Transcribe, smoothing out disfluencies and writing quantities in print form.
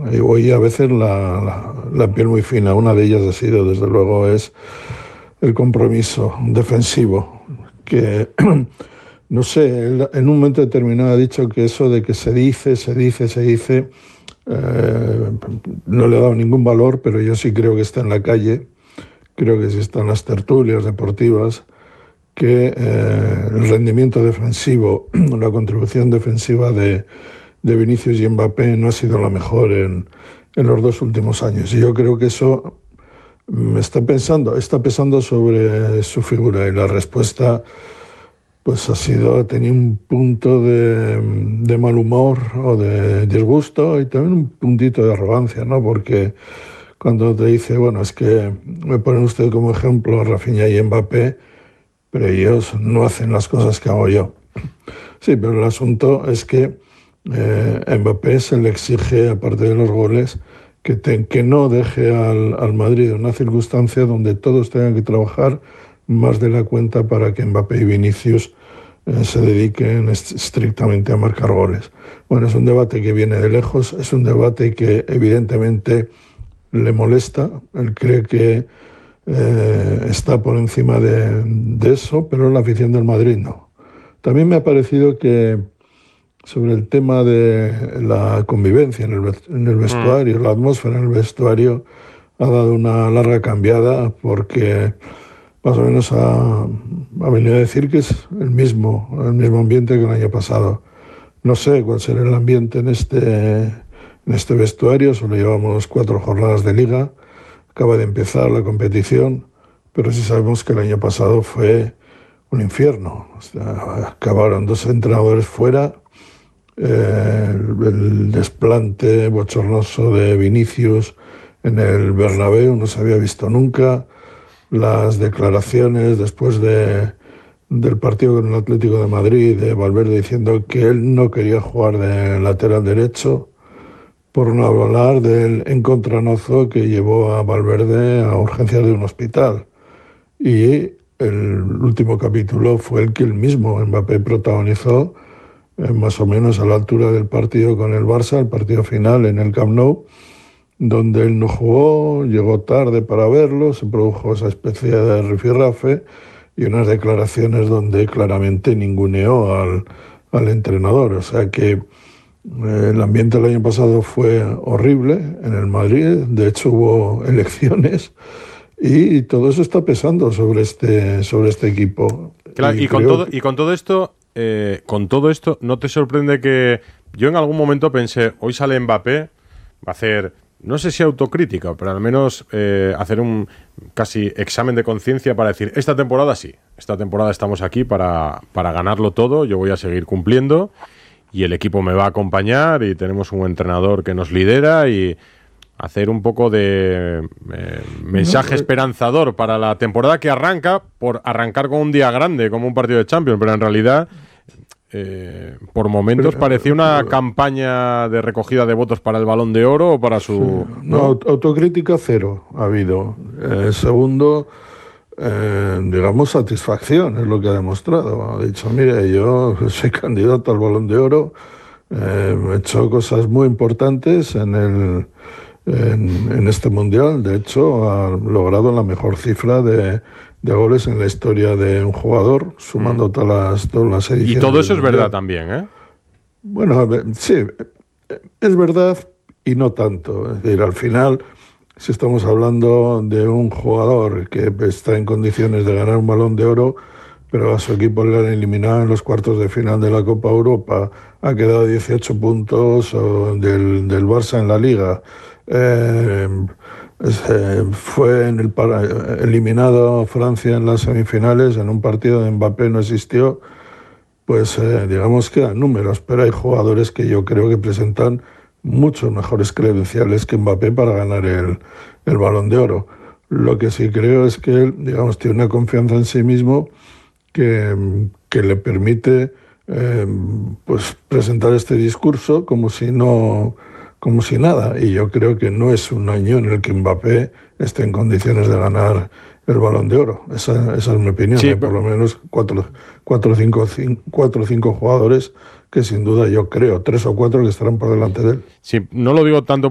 y hoy a veces la piel muy fina. Una de ellas ha sido, desde luego, es el compromiso defensivo, que no sé, él en un momento determinado ha dicho que eso de que se dice, no le ha dado ningún valor, pero yo sí creo que está en la calle, creo que sí está en las tertulias deportivas, que el rendimiento defensivo, la contribución defensiva de Vinicius y Mbappé no ha sido la mejor en los 2 últimos años. Y yo creo que eso está pesando sobre su figura, y la respuesta pues ha tenido un punto de mal humor o de disgusto, y también un puntito de arrogancia, ¿no? Porque cuando te dice, bueno, es que me ponen usted como ejemplo a Rafinha y Mbappé, pero ellos no hacen las cosas que hago yo. Sí, pero el asunto es que Mbappé se le exige, aparte de los goles, que no deje al Madrid en una circunstancia donde todos tengan que trabajar más de la cuenta para que Mbappé y Vinicius se dediquen estrictamente a marcar goles. Bueno, es un debate que viene de lejos, es un debate que evidentemente le molesta. Él cree que está por encima de eso, pero la afición del Madrid no. También me ha parecido que sobre el tema de la convivencia en el vestuario, la atmósfera en el vestuario, ha dado una larga cambiada, porque más o menos ha venido a decir que es el mismo ambiente que el año pasado. No sé cuál será el ambiente en este vestuario. Solo llevamos 4 jornadas de liga, acaba de empezar la competición, pero sí sabemos que el año pasado fue un infierno. O sea, acabaron 2 entrenadores fuera, el desplante bochornoso de Vinicius en el Bernabéu no se había visto nunca, las declaraciones después del partido con el Atlético de Madrid de Valverde diciendo que él no quería jugar de lateral derecho, por no hablar del encontronazo que llevó a Valverde a urgencias de un hospital. Y el último capítulo fue el que él mismo, Mbappé, protagonizó, más o menos a la altura del partido con el Barça, el partido final en el Camp Nou, donde él no jugó, llegó tarde para verlo, se produjo esa especie de rifirrafe y unas declaraciones donde claramente ninguneó al entrenador. O sea que el ambiente el año pasado fue horrible en el Madrid. De hecho, hubo elecciones, y todo eso está pesando sobre este equipo. Claro, y con todo esto, ¿no te sorprende que yo en algún momento pensé, hoy sale Mbappé, va a hacer, no sé si autocrítica, pero al menos hacer un casi examen de conciencia para decir, esta temporada sí, esta temporada estamos aquí para ganarlo todo, yo voy a seguir cumpliendo y el equipo me va a acompañar y tenemos un entrenador que nos lidera, y hacer un poco de mensaje esperanzador para la temporada que arranca, por arrancar con un día grande como un partido de Champions, pero en realidad por momentos parecía una campaña de recogida de votos para el Balón de Oro o para su... Sí. No, autocrítica cero ha habido. Segundo, digamos, satisfacción es lo que ha demostrado. Ha dicho, mire, yo soy candidato al Balón de Oro, he hecho cosas muy importantes en este Mundial. De hecho, ha logrado la mejor cifra de goles en la historia de un jugador, sumando todas las ediciones. Y todo eso es verdad también, ¿eh? Bueno, a ver, sí, es verdad y no tanto. Es decir, al final, si estamos hablando de un jugador que está en condiciones de ganar un Balón de Oro, pero a su equipo le han eliminado en los cuartos de final de la Copa Europa, ha quedado 18 puntos del Barça en la Liga, fue eliminado Francia en las semifinales, en un partido de Mbappé no existió, pues digamos que eran números, pero hay jugadores que yo creo que presentan muchos mejores credenciales que Mbappé para ganar el Balón de Oro. Lo que sí creo es que él, digamos, tiene una confianza en sí mismo que le permite pues presentar este discurso como si nada. Y yo creo que no es un año en el que Mbappé esté en condiciones de ganar el Balón de Oro. Esa es mi opinión. Sí, Hay por lo menos cuatro o cinco jugadores que sin duda yo creo, 3 o 4 que estarán por delante de él. Sí, no lo digo tanto